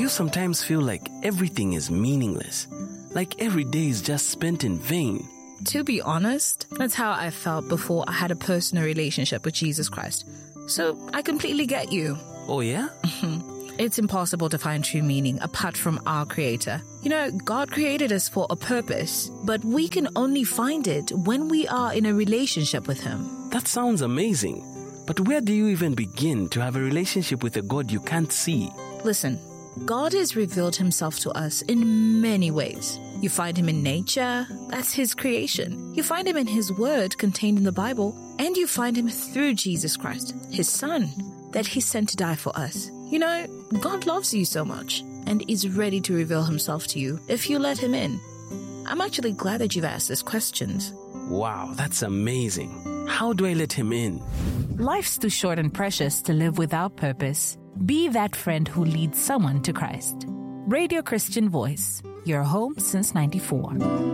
you sometimes feel like everything is meaningless? Like every day is just spent in vain? To be honest, that's how I felt before I had a personal relationship with Jesus Christ. So I completely get you. Oh yeah? It's impossible to find true meaning apart from our Creator. You know, God created us for a purpose, but we can only find it when we are in a relationship with Him. That sounds amazing. But where do you even begin to have a relationship with a God you can't see? Listen, God has revealed Himself to us in many ways. You find Him in nature, that's His creation. You find Him in His Word contained in the Bible, and you find Him through Jesus Christ, His Son, that He sent to die for us. You know, God loves you so much and is ready to reveal Himself to you if you let Him in. I'm actually glad that you've asked these questions. Wow, that's amazing. How do I let Him in? Life's too short and precious to live without purpose. Be that friend who leads someone to Christ. Radio Christian Voice, your home since '94.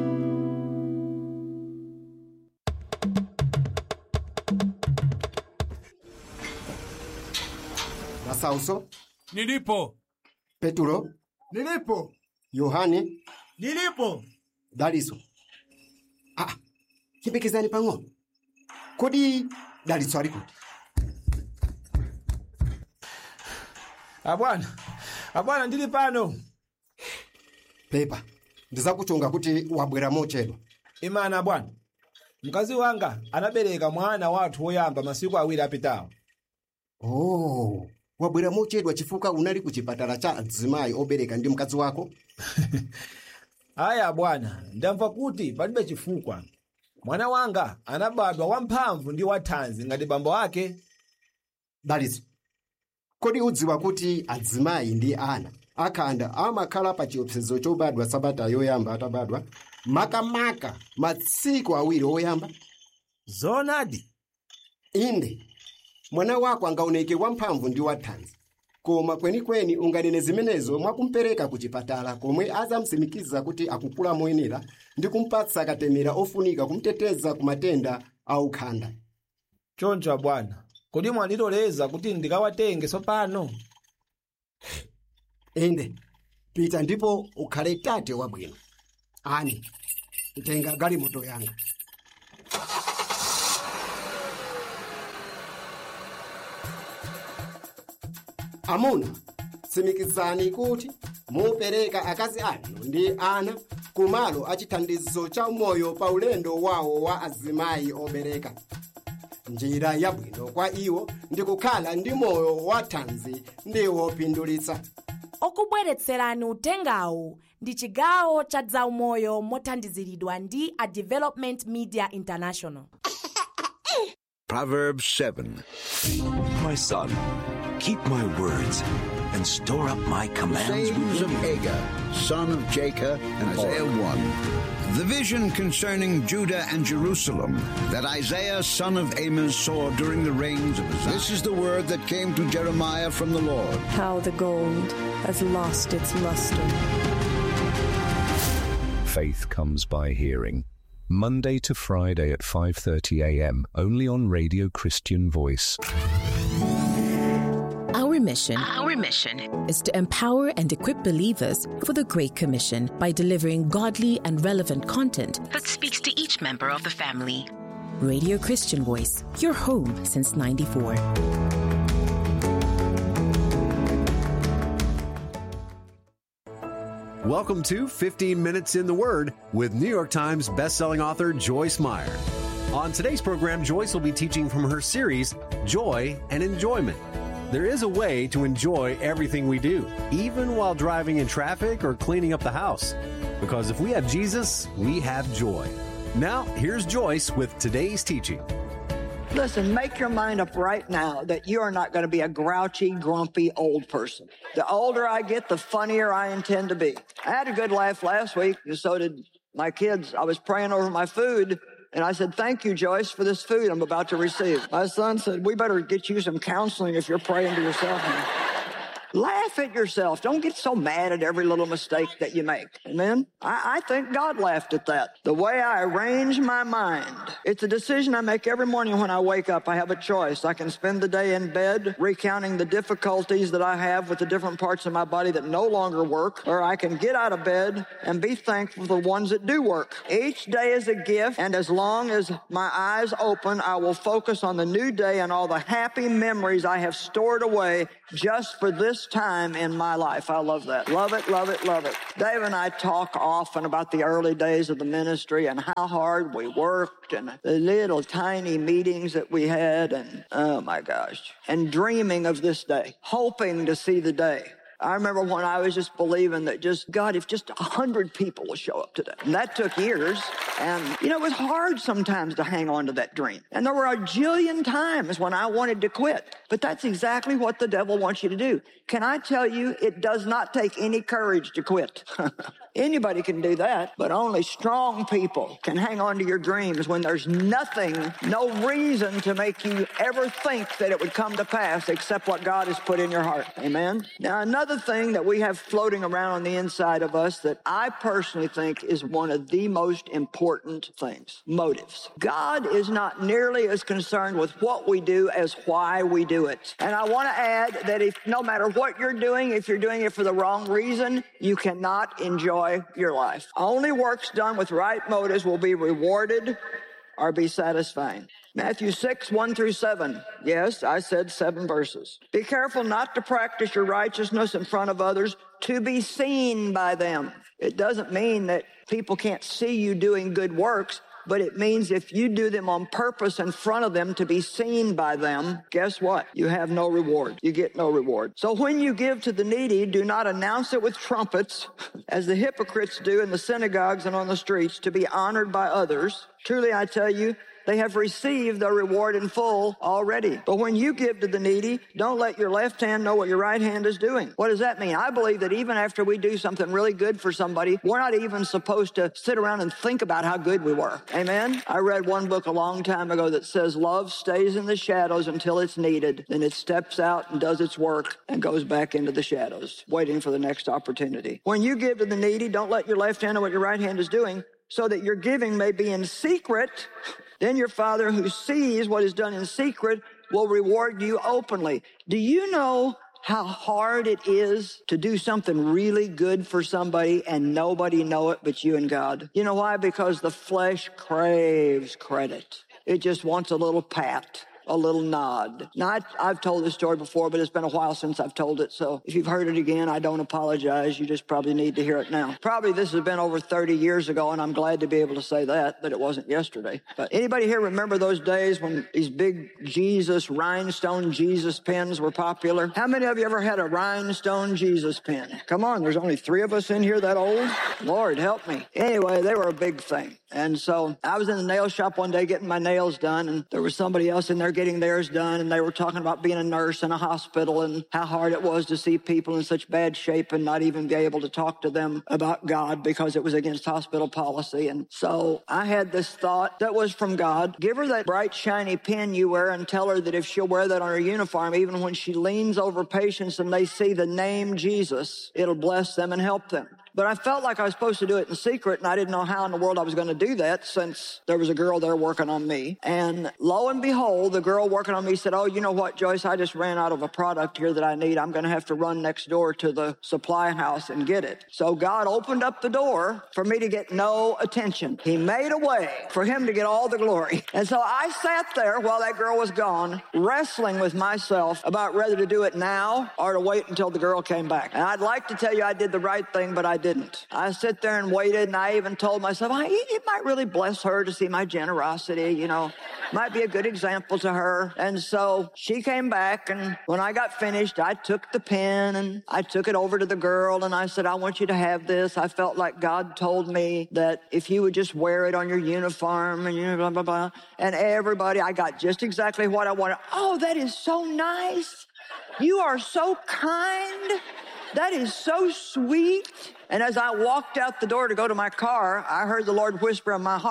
Masauso? Nilipo. Peturo? Nilipo. Yohani? Nilipo. Daliso? Chipekezani pang'ono. Kodi Daliso ali kuti? Abwana ndili pano. Pepa, ndizakuchunga kuti wabwera mochedwa. Imana abwana. Mkazi wanga anabereka mwana wathu woyamba masiku awiri apitawo. Oh, wabwera mochedwa chifukwa unali kuchipatala cha adzimayi obereka ndi mkazi wako? Aya bwana, ndamva kuti palibe chifukwa. Mwana wanga anabadwa wamphamvu ndi wathanzi ngati bambo ake. Daliso, kodi udziwa kuti adzimayi ndi ana akhanda amakhala pa chiopsezo chobadwa sabata yoyamba atabadwa makamaka masiku awiri oyamba? Zonadi? Inde, mwana wako angaoneke wamphamvu ndi wathanzi, koma kwenikweni unganene zimenezo mwakumpereka kuchipatala komwe azamsimikiza kuti akukula moyenera ndi kumpatsa katemera ofunika kumteteza ku matenda aukhanda. Choncho bwana, kodi mwandiloleza kuti ndikawatenge sopano? Inde, pita ndipo ukhale tate wabwino. Ani, tenga galimoto yanga. Amuna, simikizani kuti mupereka akazi anu ndi ana kumalo achithandizo cha moyo pa ulendo wawo wa azimayi obereka. Njira yabwino kwa iwo ndi kukhala ndi moyo wathanzi ndi wopindulitsa. Okubweretserani utengawu ndi chigawo cha zaumoyo mothandiziridwa ndi a Development Media International. Proverbs 7. My son, keep my words and store up my commands Sayings of Agur, son of Jacob, and Isaiah 1. The vision concerning Judah and Jerusalem that Isaiah, son of Amos, saw during the reigns of Uzziah. This is the word that came to Jeremiah from the Lord. How the gold has lost its luster. Faith comes by hearing. Monday to Friday at 5:30 a.m. only on Radio Christian Voice. Our mission is to empower and equip believers for the Great Commission by delivering godly and relevant content that speaks to each member of the family. Radio Christian Voice, your home since '94. Welcome to 15 Minutes in the Word with New York Times bestselling author Joyce Meyer. On today's program, Joyce will be teaching from her series, Joy and Enjoyment. There is a way to enjoy everything we do, even while driving in traffic or cleaning up the house. Because if we have Jesus, we have joy. Now, here's Joyce with today's teaching. Listen, make your mind up right now that you are not going to be a grouchy, grumpy old person. The older I get, the funnier I intend to be. I had a good laugh last week, and so did my kids. I was praying over my food, and I said, thank you, Joyce, for this food I'm about to receive. My son said, we better get you some counseling if you're praying to yourself now. Laugh at yourself. Don't get so mad at every little mistake that you make. Amen? I think God laughed at that. The way I arrange my mind. It's a decision I make every morning when I wake up. I have a choice. I can spend the day in bed recounting the difficulties that I have with the different parts of my body that no longer work, or I can get out of bed and be thankful for the ones that do work. Each day is a gift, and as long as my eyes open, I will focus on the new day and all the happy memories I have stored away just for this time in my life. I love that. Love it, love it, love it. Dave and I talk often about the early days of the ministry and how hard we worked and the little tiny meetings that we had, and oh my gosh, and dreaming of this day, hoping to see the day. I remember when I was just believing that just, God, if just 100 people will show up today. And that took years. And, it was hard sometimes to hang on to that dream. And there were a jillion times when I wanted to quit. But that's exactly what the devil wants you to do. Can I tell you, it does not take any courage to quit. Anybody can do that, but only strong people can hang on to your dreams when there's nothing, no reason to make you ever think that it would come to pass except what God has put in your heart. Amen? Now, another thing that we have floating around on the inside of us that I personally think is one of the most important things, motives. God is not nearly as concerned with what we do as why we do it. And I want to add that if no matter what you're doing, if you're doing it for the wrong reason, you cannot enjoy your life. Only works done with right motives will be rewarded or be satisfying. Matthew 6, 1 through 7. Yes, I said 7 verses. Be careful not to practice your righteousness in front of others to be seen by them. It doesn't mean that people can't see you doing good works, but it means if you do them on purpose in front of them to be seen by them, guess what? You have no reward. You get no reward. So when you give to the needy, do not announce it with trumpets, as the hypocrites do in the synagogues and on the streets, to be honored by others. Truly, I tell you, they have received their reward in full already. But when you give to the needy, don't let your left hand know what your right hand is doing. What does that mean? I believe that even after we do something really good for somebody, we're not even supposed to sit around and think about how good we were. Amen? I read one book a long time ago that says love stays in the shadows until it's needed. Then it steps out and does its work and goes back into the shadows, waiting for the next opportunity. When you give to the needy, don't let your left hand know what your right hand is doing, so that your giving may be in secret. Then your Father who sees what is done in secret will reward you openly. Do you know how hard it is to do something really good for somebody and nobody know it but you and God? You know why? Because the flesh craves credit. It just wants a little pat, a little nod. Now, I've told this story before, but it's been a while since I've told it. So if you've heard it again, I don't apologize. You just probably need to hear it now. Probably this has been over 30 years ago, and I'm glad to be able to say that it wasn't yesterday. But anybody here remember those days when these big rhinestone Jesus pens were popular? How many of you ever had a rhinestone Jesus pen? Come on, there's only 3 of us in here that old. Lord, help me. Anyway, they were a big thing. And so I was in the nail shop one day getting my nails done, and there was somebody else in there getting theirs done, and they were talking about being a nurse in a hospital and how hard it was to see people in such bad shape and not even be able to talk to them about God because it was against hospital policy. And so I had this thought that was from God. Give her that bright, shiny pin you wear and tell her that if she'll wear that on her uniform, even when she leans over patients and they see the name Jesus, it'll bless them and help them. But I felt like I was supposed to do it in secret, and I didn't know how in the world I was going to do that since there was a girl there working on me. And lo and behold, the girl working on me said, oh, you know what, Joyce, I just ran out of a product here that I need. I'm going to have to run next door to the supply house and get it. So God opened up the door for me to get no attention. He made a way for him to get all the glory. And so I sat there while that girl was gone, wrestling with myself about whether to do it now or to wait until the girl came back. And I'd like to tell you I did the right thing, but I didn't. I sit there and waited, and I even told myself, it might really bless her to see my generosity, might be a good example to her. And so she came back, and when I got finished, I took the pen and I took it over to the girl, and I said, I want you to have this. I felt like God told me that if you would just wear it on your uniform and blah, blah, blah. And everybody, I got just exactly what I wanted. Oh, that is so nice. You are so kind. That is so sweet. And as I walked out the door to go to my car, I heard the Lord whisper in my heart,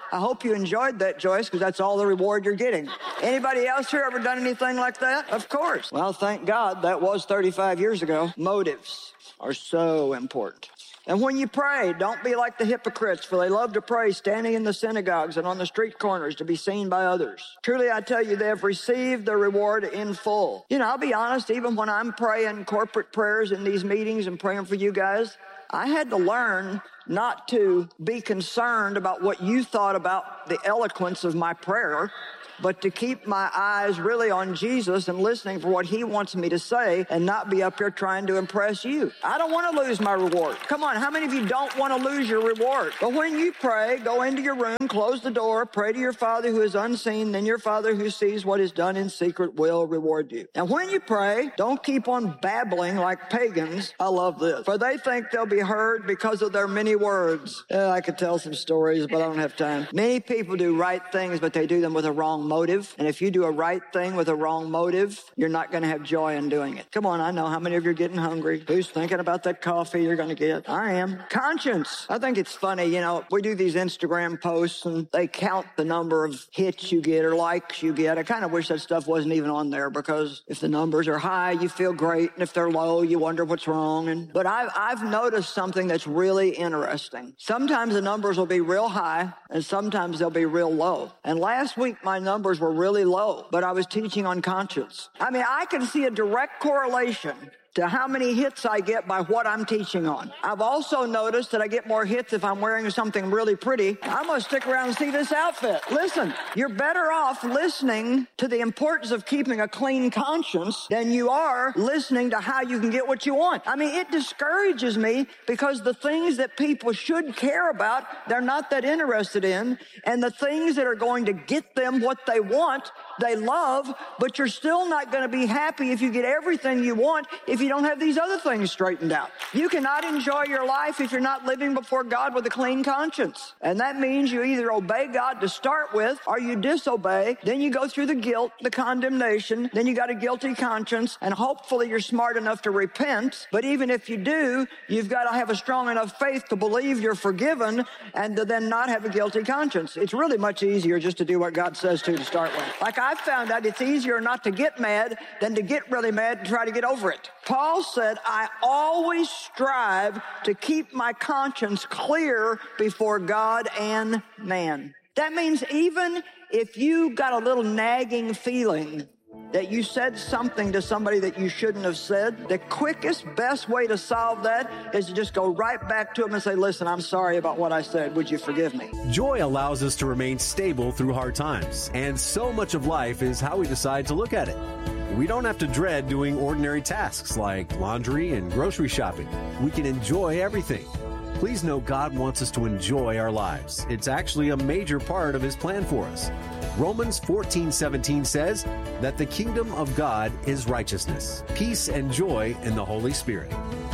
I hope you enjoyed that, Joyce, because that's all the reward you're getting. Anybody else here ever done anything like that? Of course. Well, thank God that was 35 years ago. Motives are so important. And when you pray, don't be like the hypocrites, for they love to pray standing in the synagogues and on the street corners to be seen by others. Truly, I tell you, they have received their reward in full. You know, I'll be honest, even when I'm praying corporate prayers in these meetings and praying for you guys, I had to learn not to be concerned about what you thought about the eloquence of my prayer, but to keep my eyes really on Jesus and listening for what he wants me to say and not be up here trying to impress you. I don't want to lose my reward. Come on, how many of you don't want to lose your reward? But when you pray, go into your room, close the door, pray to your Father who is unseen, then your Father who sees what is done in secret will reward you. And when you pray, don't keep on babbling like pagans. I love this. For they think they'll be heard because of their many words. I could tell some stories, but I don't have time. Many people do right things, but they do them with a wrong motive. And if you do a right thing with a wrong motive, you're not going to have joy in doing it. Come on, I know how many of you are getting hungry. Who's thinking about that coffee you're going to get? I am. Conscience. I think it's funny, you know, we do these Instagram posts and they count the number of hits you get or likes you get. I kind of wish that stuff wasn't even on there, because if the numbers are high, you feel great. And if they're low, you wonder what's wrong. But I've noticed something that's really interesting. Sometimes the numbers will be real high and sometimes they'll be real low. And last week, my numbers were really low, but I was teaching on conscience. I mean, I can see a direct correlation to how many hits I get by what I'm teaching on. I've also noticed that I get more hits if I'm wearing something really pretty. I'm going to stick around and see this outfit. Listen, you're better off listening to the importance of keeping a clean conscience than you are listening to how you can get what you want. I mean, it discourages me because the things that people should care about, they're not that interested in. And the things that are going to get them what they want, they love, but you're still not going to be happy if you get everything you want if you don't have these other things straightened out. You cannot enjoy your life if you're not living before God with a clean conscience. And that means you either obey God to start with, or you disobey. Then you go through the guilt, the condemnation. Then you got a guilty conscience, and hopefully you're smart enough to repent. But even if you do, you've got to have a strong enough faith to believe you're forgiven and to then not have a guilty conscience. It's really much easier just to do what God says to start with. Like I found out it's easier not to get mad than to get really mad and try to get over it. Paul said, I always strive to keep my conscience clear before God and man. That means even if you got a little nagging feeling that you said something to somebody that you shouldn't have said, the quickest, best way to solve that is to just go right back to them and say, listen, I'm sorry about what I said. Would you forgive me? Joy allows us to remain stable through hard times, and so much of life is how we decide to look at it. We don't have to dread doing ordinary tasks like laundry and grocery shopping. We can enjoy everything. Please know God wants us to enjoy our lives. It's actually a major part of His plan for us. Romans 14:17 says that the kingdom of God is righteousness, peace, and joy in the Holy Spirit.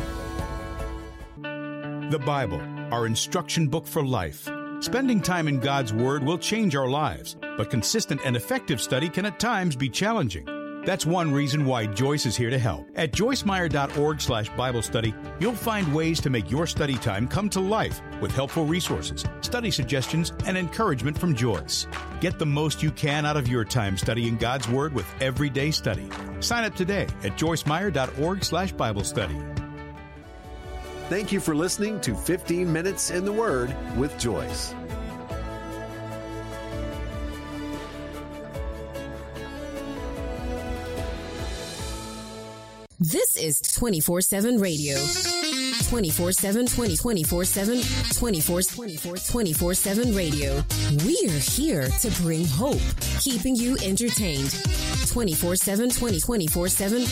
The Bible, our instruction book for life. Spending time in God's Word will change our lives, but consistent and effective study can at times be challenging. That's one reason why Joyce is here to help. At joycemeyer.org/Bible study, you'll find ways to make your study time come to life with helpful resources, study suggestions, and encouragement from Joyce. Get the most you can out of your time studying God's Word with Everyday Study. Sign up today at joycemeyer.org/Bible study. Thank you for listening to 15 Minutes in the Word with Joyce. This is 24/7 radio. 24/7, 24/7, 24/7 radio. We're here to bring hope, keeping you entertained. 24/7, 24/7,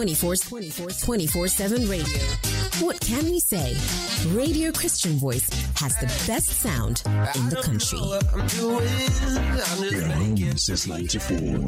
24/7 radio. What can we say? Radio Christian Voice has the best sound in the country. Been home since 94.